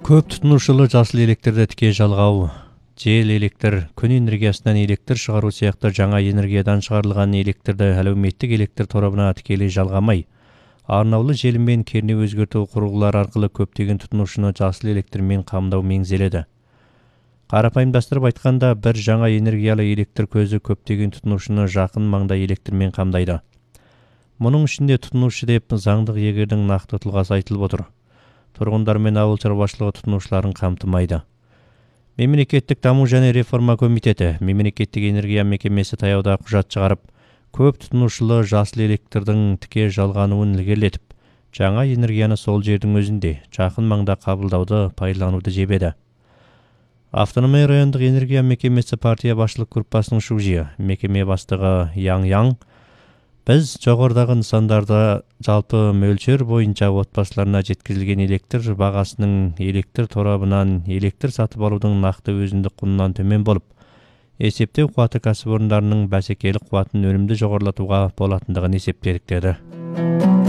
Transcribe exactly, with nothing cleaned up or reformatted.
Көп тұтынушылы жасыл электрді тіке жалғау, жел электр, күн энергиясынан электр шығару сияқты жаңа энергиядан шығарылған электрді әлеуметтік электр торабына тікелей жалғамай, арнаулы желімен кернеу өзгерту құрылғылары арқылы көптеген тұтынушыны жасыл электрмен қамдау меңзеледі. Қарапайымдастырып айтқанда, бір жаңа энергиялы электр көзі көптеген тұтынушыны жақын маңда электрмен қамдайды. Мұның ішінде тұтынушы деп заңдық егердің нақты тұлғасы айтылып отыр. Тұрғындар мен ауыл шаруашылығы тұтынушыларын қамтымайды. Мемлекеттік даму және реформа комитеті, мемлекеттік энергия мекемесі таяуда құжат шығарып, көп тұтынушылы жасыл электрдің тіке жалғануын ілгерілетіп, жаңа энергияны сол жердің өзінде, жақын маңда қабылдауды, пайдалануды жебеді. Автономия райондық энергия мекемесі партия басшылық группасының шужиы, мекеме бастығы Яң Яң, біз жоғарыдағы нысандарда жалпы мөлшер бойынша отбасыларына жеткізілген электр бағасының электр торабынан электр сатып алудың нақты өзіндік құнынан төмен болып, есептеу қуаты кәсіпорындарының бәсекелік қуатын өнімді жоғарылатуға болатындығын есептедік деді.